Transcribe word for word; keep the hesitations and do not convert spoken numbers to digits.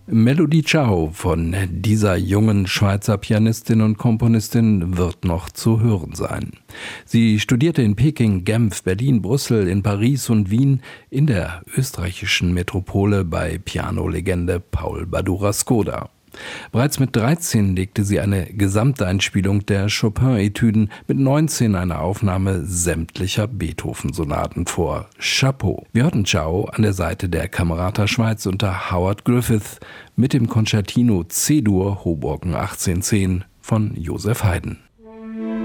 Melodie Ciao von dieser jungen Schweizer Pianistin und Komponistin wird noch zu hören sein. Sie studierte in Peking, Genf, Berlin, Brüssel, in Paris und Wien, in der österreichischen Metropole bei Pianolegende Paul Badura-Skoda. Bereits mit dreizehn legte sie eine Gesamteinspielung der Chopin-Etüden, mit neunzehn eine Aufnahme sämtlicher Beethoven-Sonaten vor. Chapeau! Wir hörten Ciao an der Seite der Camerata Schweiz unter Howard Griffith mit dem Concertino C-Dur Hoboken achtzehn zehn von Joseph Haydn.